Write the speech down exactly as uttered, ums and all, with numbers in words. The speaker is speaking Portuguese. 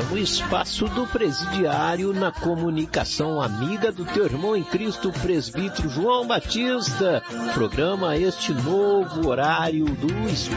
programa O Espaço do Presidiário na comunicação amiga do teu irmão em Cristo, presbítero João Batista. Programa este novo horário do Espaço